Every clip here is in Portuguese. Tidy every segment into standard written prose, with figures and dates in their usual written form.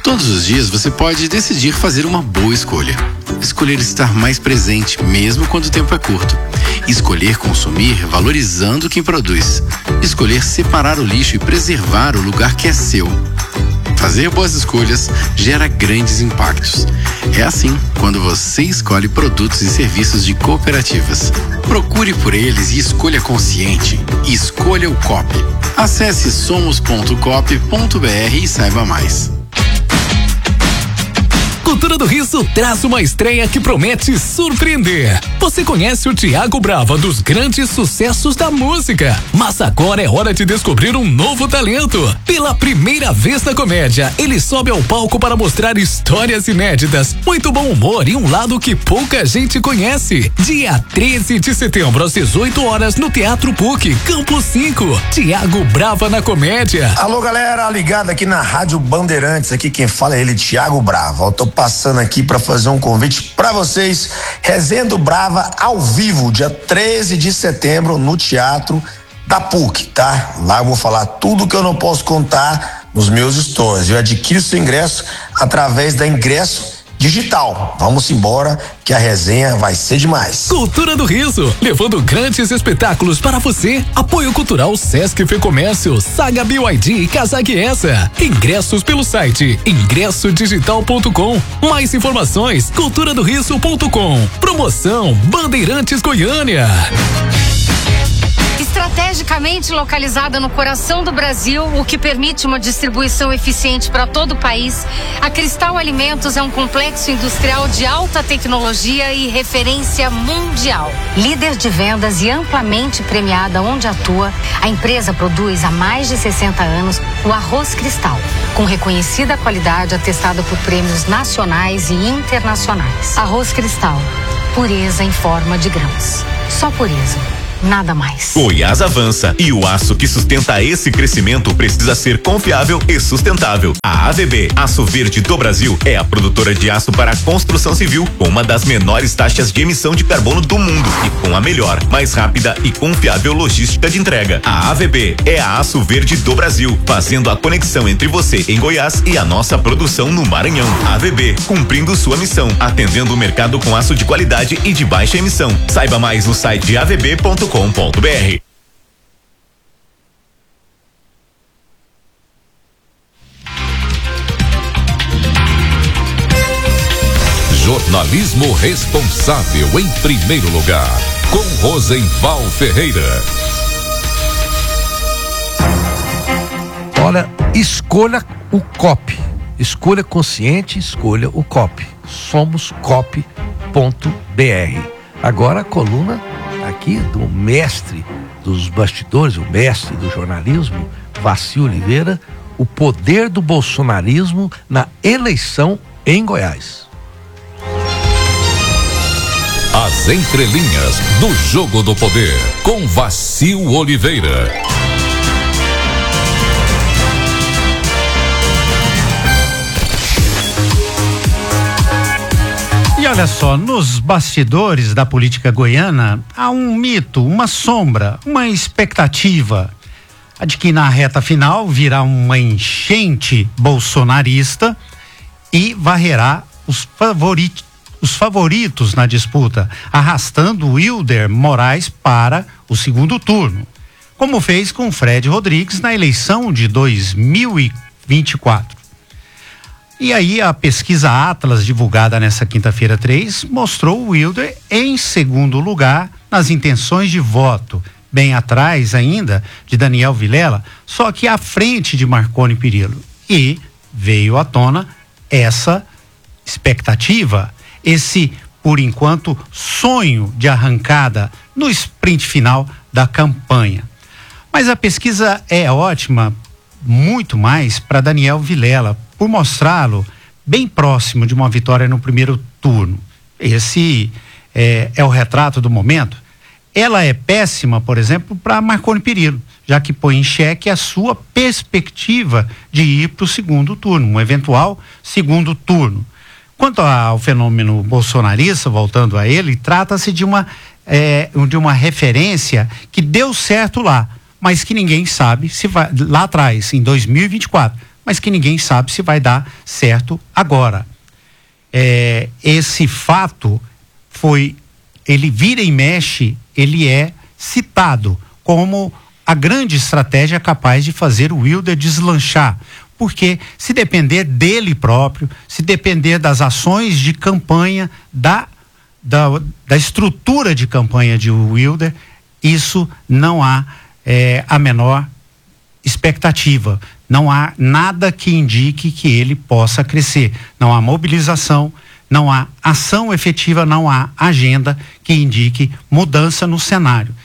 Todos os dias você pode decidir fazer uma boa escolha. Escolher estar mais presente, mesmo quando o tempo é curto. Escolher consumir valorizando quem produz. Escolher separar o lixo e preservar o lugar que é seu. Fazer boas escolhas gera grandes impactos. É assim quando você escolhe produtos e serviços de cooperativas. Procure por eles e escolha consciente. Escolha o Coop. Acesse somos.coop.br e saiba mais. Cultura do Riso traz uma estreia que promete surpreender. Você conhece o Thiago Brava dos grandes sucessos da música, mas agora é hora de descobrir um novo talento. Pela primeira vez na comédia, ele sobe ao palco para mostrar histórias inéditas, muito bom humor e um lado que pouca gente conhece. Dia 13 de setembro às 18 horas no Teatro PUC, Campo 5. Thiago Brava na comédia. Alô, galera, ligado aqui na Rádio Bandeirantes, aqui quem fala é ele, Thiago Brava. Eu tô passando aqui para fazer um convite para vocês. Resenha do Brava ao vivo, dia 13 de setembro no Teatro da PUC, tá? Lá eu vou falar tudo que eu não posso contar nos meus stories. Eu adquiro seu ingresso através da Ingresso Digital. Vamos embora que a resenha vai ser demais. Cultura do Riso, levando grandes espetáculos para você. Apoio cultural Sesc Fecomércio, Saga BYD e Casaque Essa. Ingressos pelo site ingressodigital.com. Mais informações culturadoriso.com. Promoção Bandeirantes Goiânia. Estrategicamente localizada no coração do Brasil, o que permite uma distribuição eficiente para todo o país, a Cristal Alimentos é um complexo industrial de alta tecnologia e referência mundial. Líder de vendas e amplamente premiada onde atua, a empresa produz há mais de 60 anos o arroz Cristal, com reconhecida qualidade atestada por prêmios nacionais e internacionais. Arroz Cristal, pureza em forma de grãos. Só pureza. Nada mais. Goiás avança e o aço que sustenta esse crescimento precisa ser confiável e sustentável. A AVB, Aço Verde do Brasil, é a produtora de aço para a construção civil com uma das menores taxas de emissão de carbono do mundo e com a melhor, mais rápida e confiável logística de entrega. A AVB é a Aço Verde do Brasil, fazendo a conexão entre você em Goiás e a nossa produção no Maranhão. AVB, cumprindo sua missão, atendendo o mercado com aço de qualidade e de baixa emissão. Saiba mais no site avb.com.br. Jornalismo responsável em primeiro lugar, com Rosenval Ferreira. Olha, escolha o COP. Escolha consciente, escolha o COP. Somos COP.br. Agora a coluna aqui do mestre dos bastidores, o mestre do jornalismo, Vaci Oliveira, o poder do bolsonarismo na eleição em Goiás. As entrelinhas do Jogo do Poder, com Vaci Oliveira. E olha só, nos bastidores da política goiana há um mito, uma sombra, uma expectativa, a de que na reta final virá uma enchente bolsonarista e varrerá os favoritos na disputa, arrastando Wilder Moraes para o segundo turno, como fez com Fred Rodrigues na eleição de 2024. E aí a pesquisa Atlas, divulgada nessa quinta-feira 3, mostrou o Wilder em segundo lugar nas intenções de voto, bem atrás ainda de Daniel Vilela, só que à frente de Marconi Perillo. E veio à tona essa expectativa, esse, por enquanto, sonho de arrancada no sprint final da campanha. Mas a pesquisa é ótima, muito mais para Daniel Vilela, por mostrá-lo bem próximo de uma vitória no primeiro turno. Esse é o retrato do momento. Ela é péssima, por exemplo, para Marconi Perillo, já que põe em xeque a sua perspectiva de ir para o segundo turno, um eventual segundo turno. Quanto ao fenômeno bolsonarista, voltando a ele, trata-se de uma referência que deu certo lá, mas que ninguém sabe se vai, lá atrás, em 2024, mas que ninguém sabe se vai dar certo agora. Esse fato ele vira e mexe, ele é citado como a grande estratégia capaz de fazer o Wilder deslanchar, porque se depender dele próprio, se depender das ações de campanha, da estrutura de campanha de Wilder, isso não há a menor expectativa, não há nada que indique que ele possa crescer, não há mobilização, não há ação efetiva, não há agenda que indique mudança no cenário.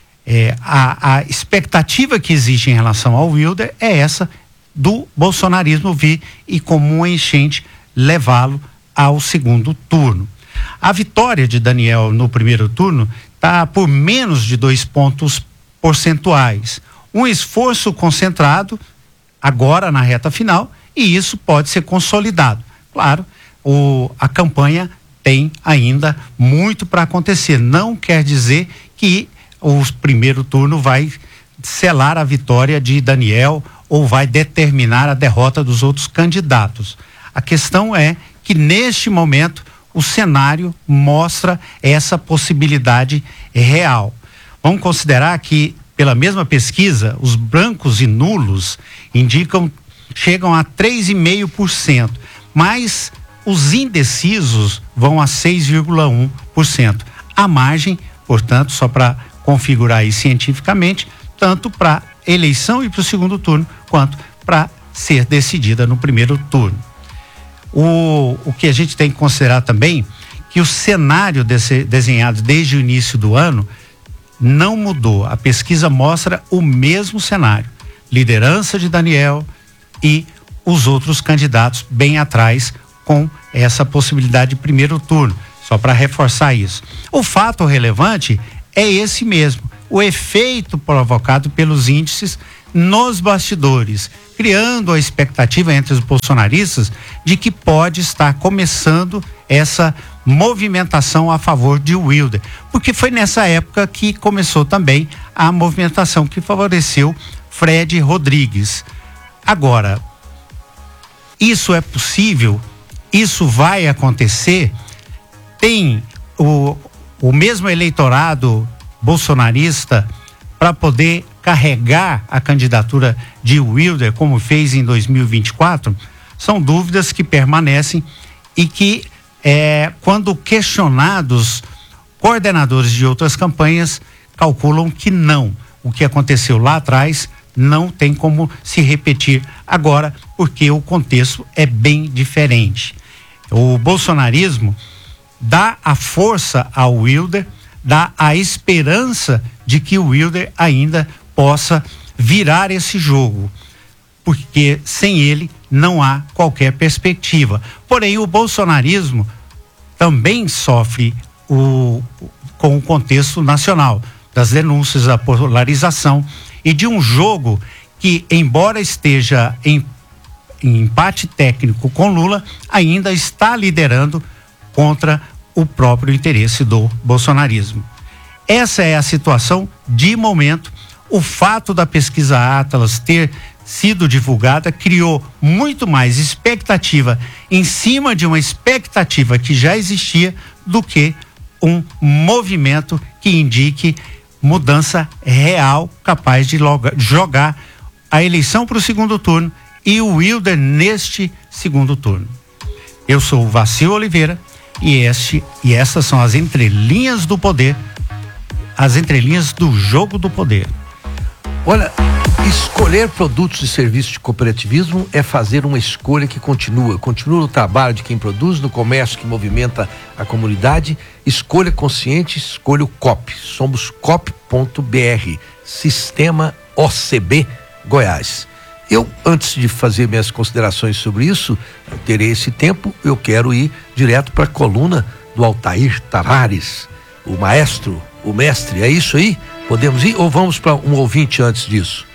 A expectativa que existe em relação ao Wilder é essa do bolsonarismo vir e, como uma enchente, levá-lo ao segundo turno. A vitória de Daniel no primeiro turno está por menos de 2 pontos percentuais. Um esforço concentrado agora na reta final, e isso pode ser consolidado. Claro, a campanha tem ainda muito para acontecer. Não quer dizer que o primeiro turno vai selar a vitória de Daniel ou vai determinar a derrota dos outros candidatos. A questão é que neste momento o cenário mostra essa possibilidade real. Vamos considerar que, pela mesma pesquisa, os brancos e nulos chegam a 3,5%, mas os indecisos vão a 6,1%. A margem, portanto, só para configurar aí cientificamente, tanto para eleição e para o segundo turno, quanto para ser decidida no primeiro turno. O que a gente tem que considerar também, que o cenário desenhado desde o início do ano não mudou. A pesquisa mostra o mesmo cenário. Liderança de Daniel e os outros candidatos bem atrás, com essa possibilidade de primeiro turno, só para reforçar isso. O fato relevante é esse mesmo, o efeito provocado pelos índices nos bastidores, criando a expectativa entre os bolsonaristas de que pode estar começando essa movimentação a favor de Wilder, porque foi nessa época que começou também a movimentação que favoreceu Fred Rodrigues. Agora, isso é possível? Isso vai acontecer? Tem o mesmo eleitorado bolsonarista para poder carregar a candidatura de Wilder como fez em 2024? São dúvidas que permanecem e que, quando questionados, coordenadores de outras campanhas calculam que não. O que aconteceu lá atrás não tem como se repetir agora, porque o contexto é bem diferente. O bolsonarismo dá a força ao Wilder, dá a esperança de que o Wilder ainda possa virar esse jogo, porque sem ele não há qualquer perspectiva. Porém, o bolsonarismo também sofre com o contexto nacional, das denúncias, da polarização e de um jogo que, embora esteja em empate técnico com Lula, ainda está liderando contra o próprio interesse do bolsonarismo. Essa é a situação de momento. O fato da pesquisa Atlas ter sido divulgada criou muito mais expectativa em cima de uma expectativa que já existia do que um movimento que indique mudança real, capaz de jogar a eleição para o segundo turno e o Wilder neste segundo turno. Eu sou o Vacil Oliveira e essas são as entrelinhas do poder, as entrelinhas do jogo do poder. Olha, escolher produtos e serviços de cooperativismo é fazer uma escolha que continua no trabalho de quem produz, no comércio que movimenta a comunidade. Escolha consciente, escolha o COP. Somos COP.br, Sistema OCB Goiás. Eu, antes de fazer minhas considerações sobre isso, eu terei esse tempo, eu quero ir direto para a coluna do Altair Tavares, o maestro, o mestre, é isso aí? Podemos ir ou vamos para um ouvinte antes disso?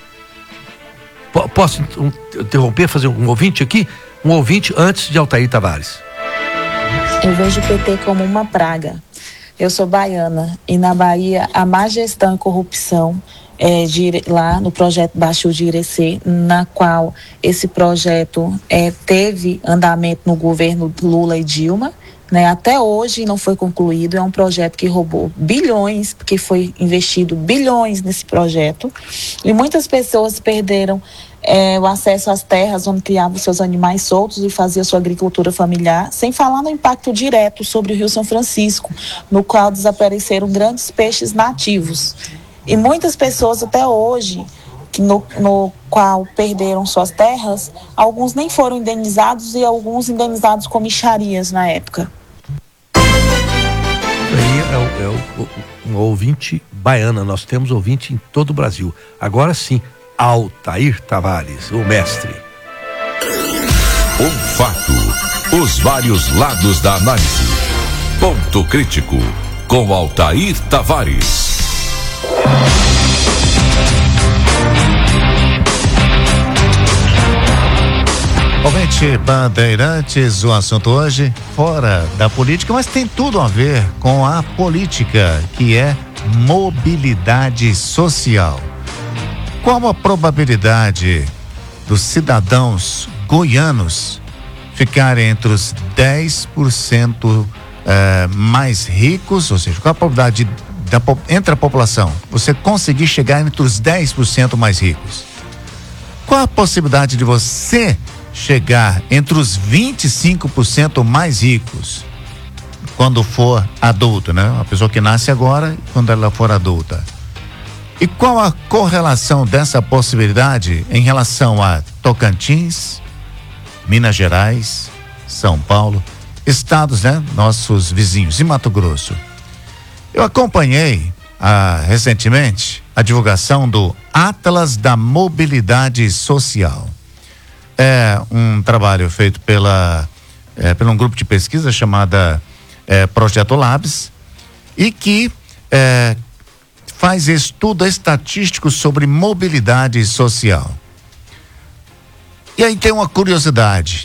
Posso interromper, fazer um ouvinte aqui? Um ouvinte antes de Altair Tavares. Eu vejo o PT como uma praga. Eu sou baiana e na Bahia a má gestão e corrupção lá no projeto Baixio de Irecê, na qual esse projeto teve andamento no governo Lula e Dilma, né? Até hoje não foi concluído, é um projeto que roubou bilhões, porque foi investido bilhões nesse projeto, e muitas pessoas perderam o acesso às terras onde criavam seus animais soltos e fazia sua agricultura familiar, sem falar no impacto direto sobre o Rio São Francisco, no qual desapareceram grandes peixes nativos. E muitas pessoas até hoje, no qual perderam suas terras, alguns nem foram indenizados e alguns indenizados com mixarias na época. Aí é um ouvinte baiana, nós temos ouvinte em todo o Brasil. Agora sim, Altair Tavares, o mestre. Um fato, os vários lados da análise. Ponto crítico, com Altair Tavares. Ouvinte Bandeirantes, o assunto hoje fora da política, mas tem tudo a ver com a política, que é mobilidade social. Qual a probabilidade dos cidadãos goianos ficarem entre os 10% mais ricos, ou seja, qual a probabilidade entre a população, você conseguir chegar entre os 10% mais ricos? Qual a possibilidade de você chegar entre os 25% mais ricos quando for adulto, né? Uma pessoa que nasce agora, quando ela for adulta. E qual a correlação dessa possibilidade em relação a Tocantins, Minas Gerais, São Paulo, estados, né? Nossos vizinhos, e Mato Grosso. Eu acompanhei recentemente a divulgação do Atlas da Mobilidade Social. É um trabalho feito por um grupo de pesquisa chamada Projeto Labs, e que faz estudo estatístico sobre mobilidade social. E aí tem uma curiosidade: